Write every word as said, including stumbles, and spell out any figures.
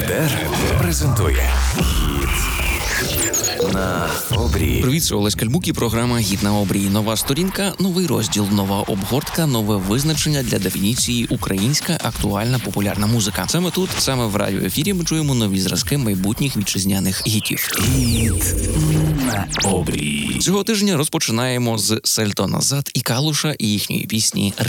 ГБР презентує «Гід на обрії». Привіт, це Олесь Кальмук і програма «Гід на обрії». Нова сторінка, новий розділ, нова обгортка, нове визначення для дефініції українська актуальна популярна музика. Саме тут, саме в радіоефірі, ми чуємо нові зразки майбутніх вітчизняних гітів. «Гід на обрії». Цього тижня розпочинаємо з Сельто Назад і Калуша і їхньої пісні